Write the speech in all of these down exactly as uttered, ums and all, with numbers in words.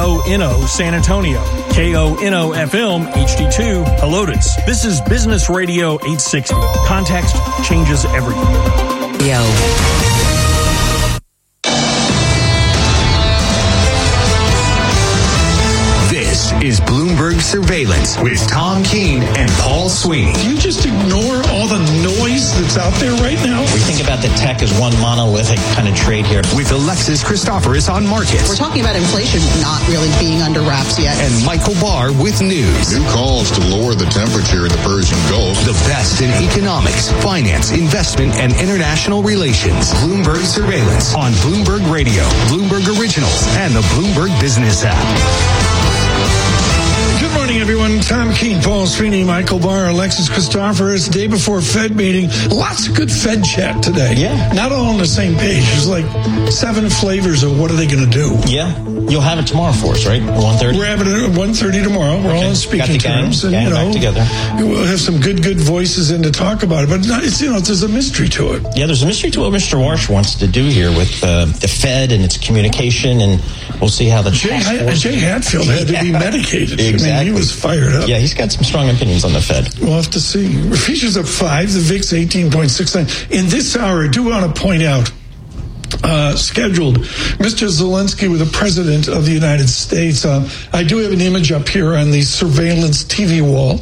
O N O San Antonio, K O N O F M H D two Helotes. This is Business Radio eight sixty. Context changes everything. Yo. This is Bloomberg Surveillance with Tom Keene and Paul Sweeney. Do you just ignore all the noise that's out there right now? We think about the tech as one monolithic kind of trade here. With Alexis Christoforous on markets. We're talking about inflation not really being under wraps yet. And Michael Barr with news. New calls to lower the temperature in the Persian Gulf. The best in economics, finance, investment, and international relations. Bloomberg Surveillance on Bloomberg Radio, Bloomberg Originals, and the Bloomberg Business app. Good morning, everyone. Tom Keene, Paul Sweeney, Michael Barr, Alexis Christoforous. Day before Fed meeting. Lots of good Fed chat today. Yeah. Not all on the same page. There's like seven flavors of what are they going to do. Yeah. You'll have it tomorrow for us, right? one thirty? We're having it at one thirty tomorrow. We're okay. all in speaking Got the gang, terms. And, gang you know, back together. We'll have some good, good voices in to talk about it. But it's, you know, there's a mystery to it. Yeah, there's a mystery to what Mister Warsh wants to do here with uh, the Fed and its communication, and we'll see how the Jay, task force... Jay Hatfield had yeah. to be medicated. Exactly. I mean, he was fired up. Yeah, he's got some strong opinions on the Fed. We'll have to see. Futures up five, the V I X eighteen point six nine. In this hour, I do want to point out, uh, scheduled, Mister Zelensky with the President of the United States. Uh, I do have an image up here on the surveillance T V wall.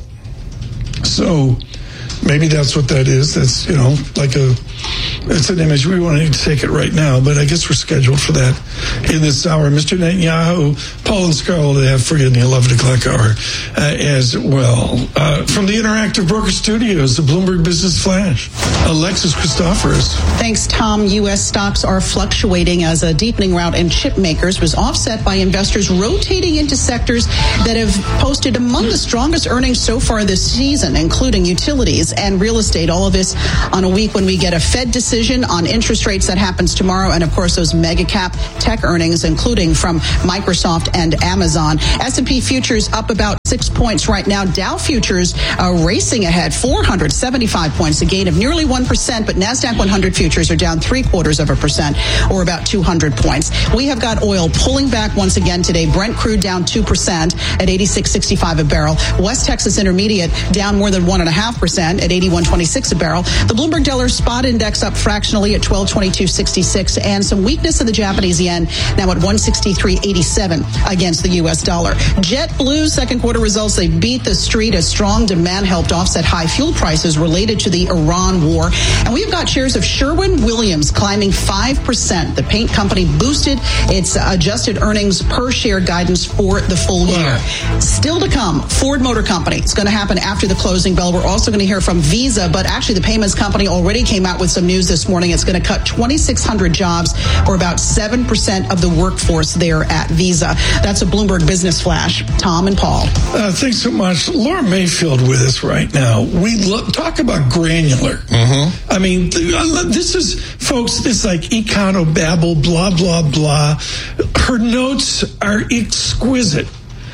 So maybe that's what that is. That's, you know, like a, it's an image. We want to take it right now, but I guess we're scheduled for that in this hour. Mister Netanyahu, Paul and Scarlett have for you in the eleven o'clock hour uh, as well. Uh, from the Interactive Broker Studios, the Bloomberg Business Flash, Alexis Christoforous. Thanks, Tom. U S stocks are fluctuating as a deepening rout in chip makers was offset by investors rotating into sectors that have posted among the strongest earnings so far this season, including utilities and real estate. All of this on a week when we get a Fed decision on interest rates that happens tomorrow, and of course those mega cap tech earnings, including from Microsoft and Amazon. S and P futures up about six points right now. Dow futures are racing ahead, four hundred seventy-five points, a gain of nearly one percent, but NASDAQ one hundred futures are down three quarters of a percent, or about two hundred points. We have got oil pulling back once again today. Brent crude down two percent at eighty-six sixty-five a barrel. West Texas Intermediate down more than one point five percent at eighty-one twenty-six a barrel. The Bloomberg Dollar Spot Index up fractionally at twelve twenty-two sixty-six, and some weakness in the Japanese yen, now at one sixty-three eighty-seven against the U S dollar. JetBlue's second quarter results, they beat the street as strong demand helped offset high fuel prices related to the Iran war. And we've got shares of Sherwin-Williams climbing five percent. The paint company boosted its adjusted earnings per share guidance for the full year. Still to come, Ford Motor Company. It's going to happen after the closing bell. We're also going to hear from Visa, but actually the payments company already came out with some news this morning. It's going to cut twenty-six hundred jobs, or about seven percent of the workforce there at Visa. That's a Bloomberg Business Flash. Tom and Paul. Uh, thanks so much. Laura Mayfield with us right now. We look, talk about granular. Mm-hmm. I mean, this is, folks, this is like econobabble, blah, blah, blah. Her notes are exquisite.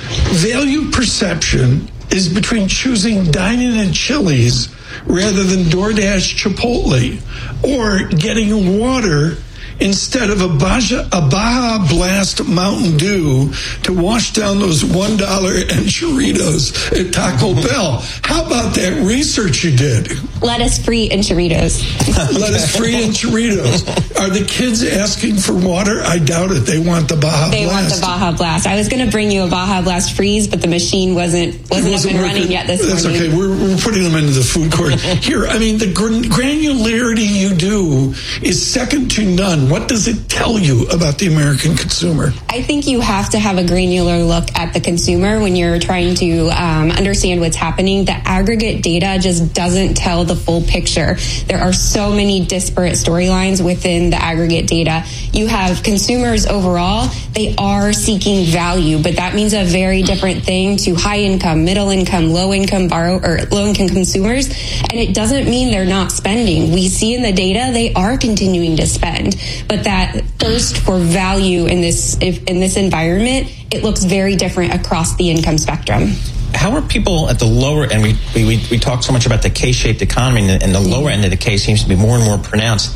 Value perception is between choosing dining at Chili's rather than DoorDash Chipotle, or getting water instead of a Baja, a Baja Blast Mountain Dew to wash down those one dollar enchiladas at Taco Bell. How about that research you did? Lettuce-free enchiladas. Lettuce-free enchiladas. Are the kids asking for water? I doubt it. They want the Baja they Blast. They want the Baja Blast. I was going to bring you a Baja Blast freeze, but the machine wasn't wasn't, wasn't up and running yet this That's morning. That's okay. We're, we're putting them into the food court. Here, I mean, the gr- granularity you do is second to none. What does it tell you about the American consumer? I think you have to have a granular look at the consumer when you're trying to um, understand what's happening. The aggregate data just doesn't tell the full picture. There are so many disparate storylines within the aggregate data. You have consumers overall, they are seeking value, but that means a very different thing to high income, middle income, low income borrow or low income consumers. And it doesn't mean they're not spending. We see in the data they are continuing to spend, but that thirst for value in this in this environment, it looks very different across the income spectrum. How are people at the lower end? We we we talk so much about the K-shaped economy, and the, and the lower end of the K seems to be more and more pronounced.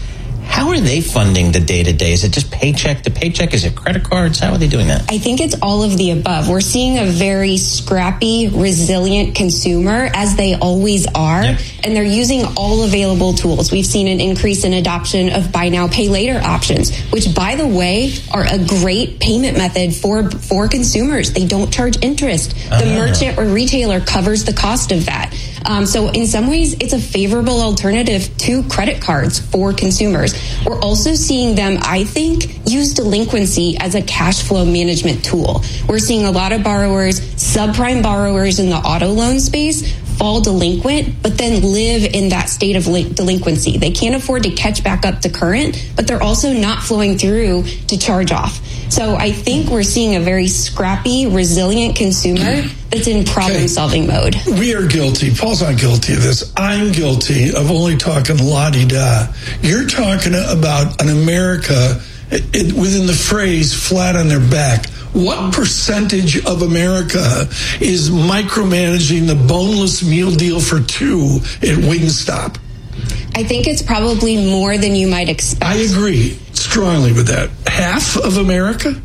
How are they funding the day-to-day? Is it just paycheck to paycheck? Is it credit cards? How are they doing that? I think it's all of the above. We're seeing a very scrappy, resilient consumer, as they always are, yep. and they're using all available tools. We've seen an increase in adoption of buy now, pay later options, which, by the way, are a great payment method for, for consumers. They don't charge interest. The uh-huh. merchant or retailer covers the cost of that. Um, so in some ways, it's a favorable alternative to credit cards for consumers. We're also seeing them, I think, use delinquency as a cash flow management tool. We're seeing a lot of borrowers, subprime borrowers in the auto loan space, fall delinquent, but then live in that state of delinquency. They can't afford to catch back up to current, but they're also not flowing through to charge off. So I think we're seeing a very scrappy, resilient consumer that's in problem-solving mode. We are guilty. Paul's not guilty of this. I'm guilty of only talking la-di-da. You're talking about an America it, it, within the phrase flat on their back. What percentage of America is micromanaging the boneless meal deal for two at Wingstop? I think it's probably more than you might expect. I agree strongly with that. Half of America?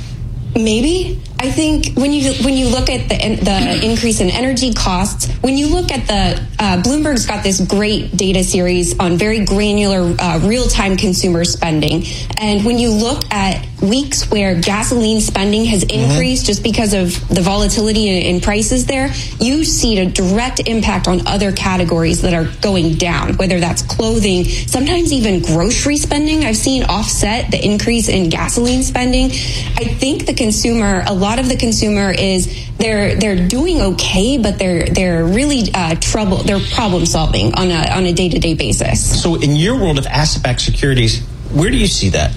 Maybe. I think when you when you look at the the increase in energy costs, when you look at the uh, Bloomberg's got this great data series on very granular uh, real-time consumer spending, and when you look at weeks where gasoline spending has increased mm-hmm. just because of the volatility in, in prices there, you see a direct impact on other categories that are going down, whether that's clothing, sometimes even grocery spending. I've seen offset the increase in gasoline spending. I think the consumer, a lot of the consumer is they're they're doing okay, but they're they're really uh, trouble they're problem solving on a on a day-to-day basis. So in your world of asset-backed securities, where do you see that?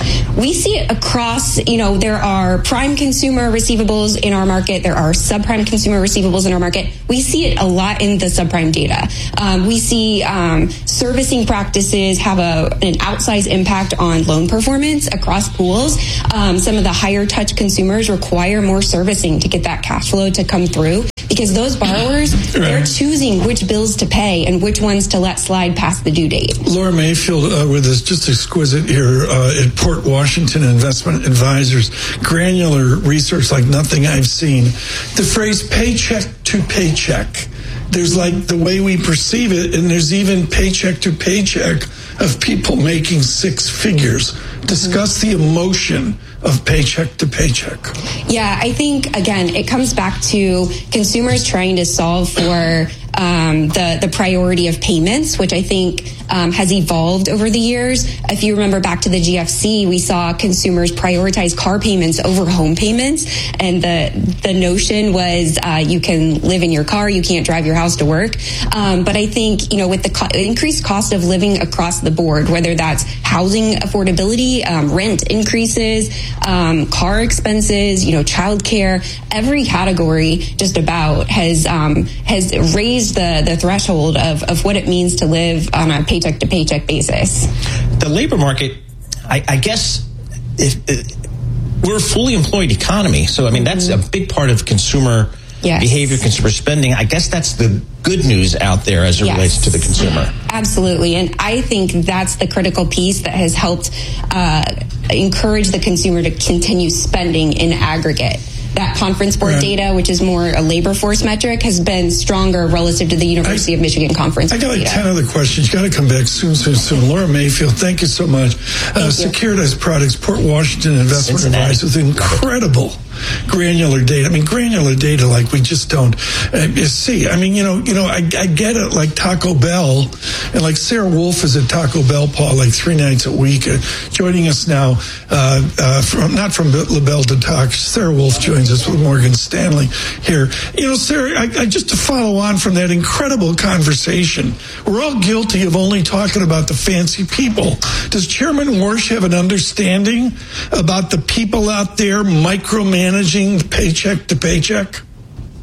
We see it across, you know, there are prime consumer receivables in our market. There are subprime consumer receivables in our market. We see it a lot in the subprime data. Um, we see um, servicing practices have a, an outsized impact on loan performance across pools. Um, some of the higher touch consumers require more servicing to get that cash flow to come through, because those borrowers, they're choosing which bills to pay and which ones to let slide past the due date. Laura Mayfield uh, with us, just exquisite here uh, at Port Washington Investment Advisors. Granular research like nothing I've seen. The phrase paycheck to paycheck. There's like the way we perceive it, and there's even paycheck to paycheck of people making six figures. Discuss the emotion of paycheck to paycheck. Yeah, I think, again, it comes back to consumers trying to solve for um, the, the priority of payments, which I think um, has evolved over the years. If you remember back to the G F C, we saw consumers prioritize car payments over home payments. And the, the notion was uh, you can live in your car, you can't drive your house to work. Um, but I think, you know, with the co- increased cost of living across the board, whether that's housing affordability, um, rent increases, um, car expenses, you know, childcare, every category just about has um, has raised the, the threshold of, of what it means to live on a paycheck to paycheck basis. The labor market, I, I guess, if, if we're a fully employed economy, so I mean that's a big part of consumer yes. behavior, consumer spending. I guess that's the good news out there as it yes. relates to the consumer. Absolutely, and I think that's the critical piece that has helped uh, encourage the consumer to continue spending in aggregate. That Conference Board right. data, which is more a labor force metric, has been stronger relative to the University I, of Michigan Conference I got like data. ten other questions. You got to come back soon, soon, soon. Laura Mayfield, thank you so much. Uh, Securitized Products, Port Washington Investment Advisors, with incredible granular data. I mean, granular data like we just don't uh, see. I mean, you know, you know, I, I get it. Like Taco Bell, and like Sarah Wolf is at Taco Bell, Paul, like three nights a week. Uh, joining us now, uh, uh, from not from LaBelle to Talk. Sarah Wolf joins us with Morgan Stanley here. You know, Sarah, I, I just to follow on from that incredible conversation, we're all guilty of only talking about the fancy people. Does Chairman Warsh have an understanding about the people out there micromanaging the paycheck to paycheck? I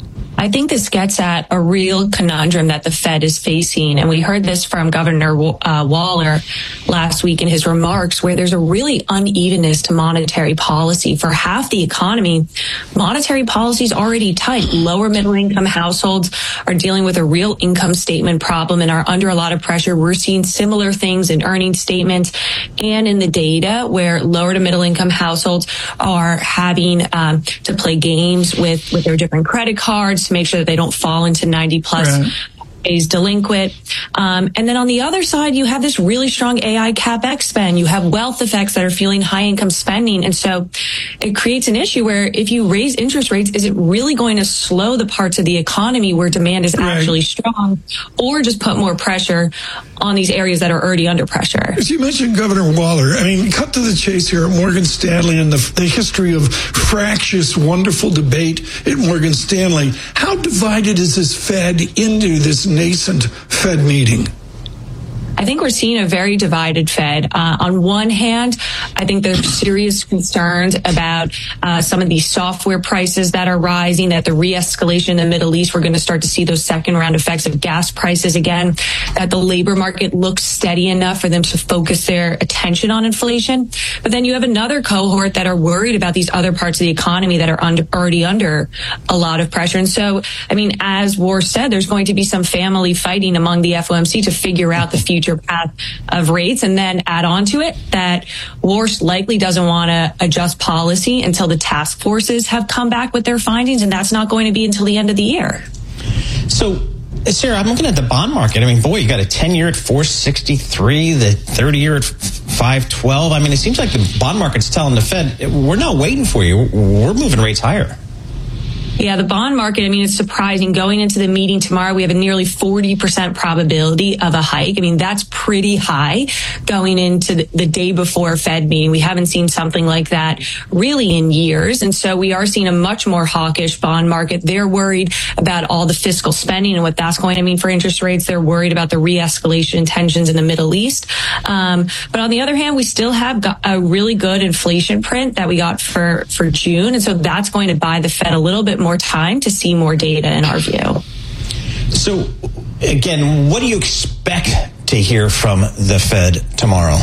I think this gets at a real conundrum that the Fed is facing. And we heard this from Governor uh, Waller last week in his remarks, where there's a really unevenness to monetary policy. For half the economy, monetary policy is already tight. Lower middle income households are dealing with a real income statement problem and are under a lot of pressure. We're seeing similar things in earnings statements and in the data, where lower to middle income households are having um, to play games with, with their different credit cards to make sure that they don't fall into ninety plus right. days delinquent. Um, and then on the other side, you have this really strong A I CapEx spend. You have wealth effects that are fueling high income spending. And so it creates an issue where if you raise interest rates, is it really going to slow the parts of the economy where demand is right. actually strong, or just put more pressure on these areas that are already under pressure? As you mentioned Governor Waller, I mean, cut to the chase here at Morgan Stanley and the, the history of fractious, wonderful debate at Morgan Stanley. How divided is this Fed into this nascent Fed meeting? I think we're seeing a very divided Fed. Uh, on one hand, I think there's serious concerns about uh, some of these software prices that are rising, that the re-escalation in the Middle East, we're going to start to see those second round effects of gas prices again, that the labor market looks steady enough for them to focus their attention on inflation. But then you have another cohort that are worried about these other parts of the economy that are under, already under a lot of pressure. And so, I mean, as War said, there's going to be some family fighting among the F O M C to figure out the future path of rates, and then add on to it that Warsh likely doesn't want to adjust policy until the task forces have come back with their findings, and that's not going to be until the end of the year. So, Sarah, I'm looking at the bond market. I mean, boy, you got a ten-year at four sixty-three, the thirty-year at five twelve. I mean, it seems like the bond market's telling the Fed, we're not waiting for you. We're moving rates higher. Yeah, the bond market, I mean, it's surprising. Going into the meeting tomorrow, we have a nearly forty percent probability of a hike. I mean, that's pretty high going into the, the day before Fed meeting. We haven't seen something like that really in years. And so we are seeing a much more hawkish bond market. They're worried about all the fiscal spending and what that's going to mean for interest rates. They're worried about the re-escalation tensions in the Middle East. Um, but on the other hand, we still have got a really good inflation print that we got for, for June. And so that's going to buy the Fed a little bit more time to see more data in our view. So, again, what do you expect to hear from the Fed tomorrow?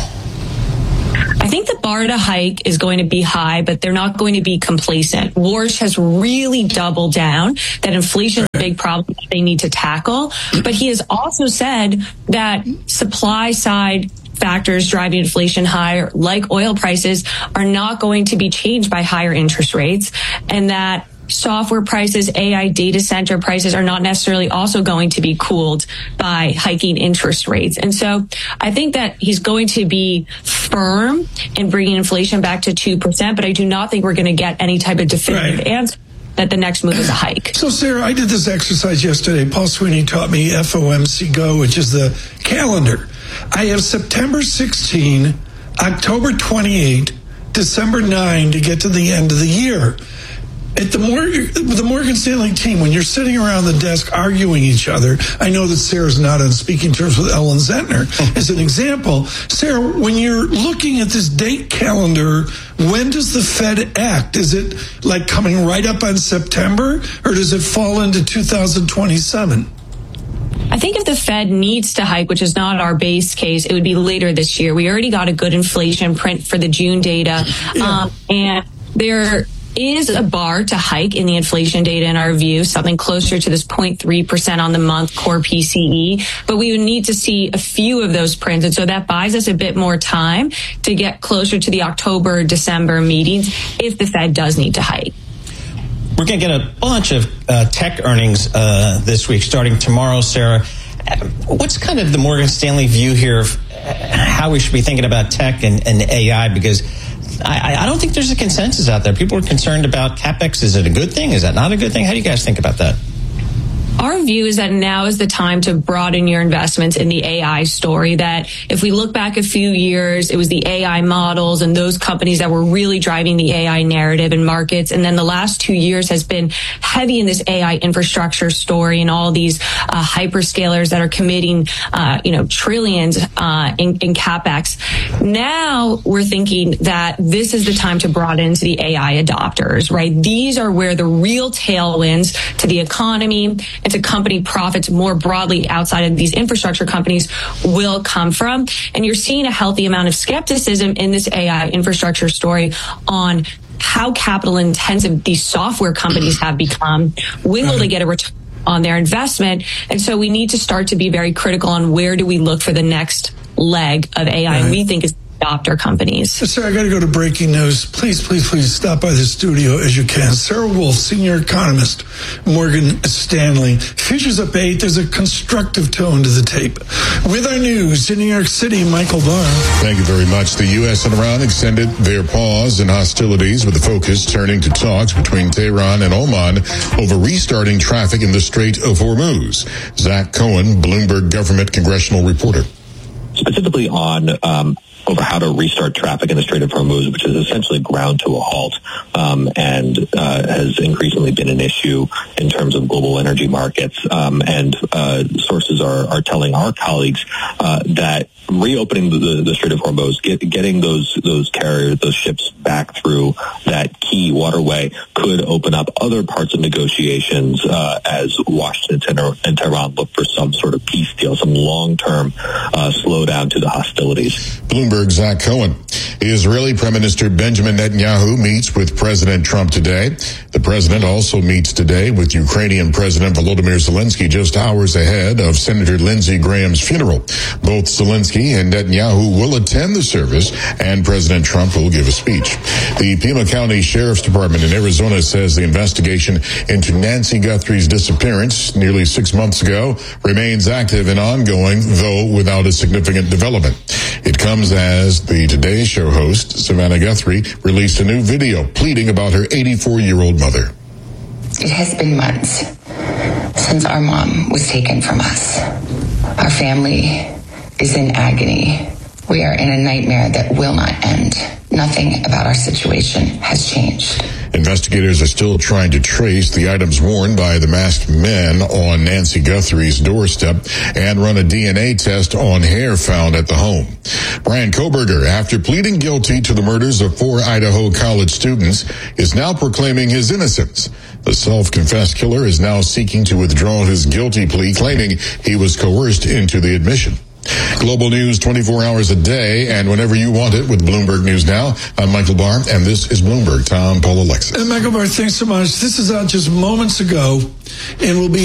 I think the bar to hike is going to be high, but they're not going to be complacent. Warsh has really doubled down that inflation is a big problem that they need to tackle. But he has also said that supply side factors driving inflation higher, like oil prices, are not going to be changed by higher interest rates, and that software prices, A I data center prices are not necessarily also going to be cooled by hiking interest rates. And so I think that he's going to be firm in bringing inflation back to two percent, but I do not think we're going to get any type of definitive right. answer that the next move is a hike. So, Sarah, I did this exercise yesterday. Paul Sweeney taught me F O M C Go, which is the calendar. I have September sixteenth, October twenty-eighth, December ninth to get to the end of the year. At the, Mor- the Morgan Stanley team, when you're sitting around the desk arguing each other, I know that Sarah's not on speaking terms with Ellen Zentner. As an example, Sarah, when you're looking at this date calendar, when does the Fed act? Is it like coming right up on September, or does it fall into two thousand twenty-seven? I think if the Fed needs to hike, which is not our base case, it would be later this year. We already got a good inflation print for the June data, yeah. um, and there is a bar to hike in the inflation data in our view, something closer to this zero point three percent on the month core P C E. But we would need to see a few of those prints. And so that buys us a bit more time to get closer to the October, December meetings if the Fed does need to hike. We're going to get a bunch of uh, tech earnings uh, this week, starting tomorrow, Sarah. What's kind of the Morgan Stanley view here of how we should be thinking about tech and, and A I? Because I, I don't think there's a consensus out there. People are concerned about CapEx. Is it a good thing? Is that not a good thing? How do you guys think about that? Our view is that now is the time to broaden your investments in the A I story, that if we look back a few years, it was the A I models and those companies that were really driving the A I narrative in markets. And then the last two years has been heavy in this A I infrastructure story and all these uh, hyperscalers that are committing, uh, you know, trillions uh, in, in CapEx. Now we're thinking that this is the time to broaden into the A I adopters, right? These are where the real tailwinds to the economy and to company profits more broadly outside of these infrastructure companies will come from. And you're seeing a healthy amount of skepticism in this A I infrastructure story on how capital intensive these software companies have become. When will they get a return on their investment? And so we need to start to be very critical on where do we look for the next leg of A I, right. And we think is adopter companies. Sarah, I got to go to breaking news. Please, please, please stop by the studio as you can. Sarah Wolf, senior economist, Morgan Stanley. Futures up eight. There's a constructive tone to the tape. With our news in New York City, Michael Barr. Thank you very much. The U S and Iran extended their pause in hostilities, with the focus turning to talks between Tehran and Oman over restarting traffic in the Strait of Hormuz. Zach Cohen, Bloomberg government congressional reporter. Specifically on um, over how to restart traffic in the Strait of Hormuz, which is essentially ground to a halt, um, and uh, has increasingly been an issue in terms of global energy markets. Um, and uh, sources are, are telling our colleagues uh, that reopening the, the Strait of Hormuz, get, getting those those carriers, those ships back through that key waterway could open up other parts of negotiations uh, as Washington and Tehran look for some sort of peace deal, some long-term uh, slowdown to the hostilities. Bloomberg's Zach Cohen. Israeli Prime Minister Benjamin Netanyahu meets with President Trump today. The president also meets today with Ukrainian President Volodymyr Zelensky just hours ahead of Senator Lindsey Graham's funeral. Both Zelensky and Netanyahu will attend the service, and President Trump will give a speech. The Pima County Sheriff's Department in Arizona says the investigation into Nancy Guthrie's disappearance nearly six months ago remains active and ongoing, though without a significant development. It comes as the Today Show host, Savannah Guthrie, released a new video pleading about her eighty-four-year-old mother. It has been months since our mom was taken from us. Our family is in agony. We are in a nightmare that will not end. Nothing about our situation has changed. Investigators are still trying to trace the items worn by the masked men on Nancy Guthrie's doorstep and run a D N A test on hair found at the home. Brian Koberger, after pleading guilty to the murders of four Idaho college students, is now proclaiming his innocence. The self-confessed killer is now seeking to withdraw his guilty plea, claiming he was coerced into the admission. Global news twenty-four hours a day and whenever you want it with Bloomberg News Now. I'm Michael Barr, and this is Bloomberg. Tom, Paul, Alexis. And Michael Barr, thanks so much. This is out just moments ago and will be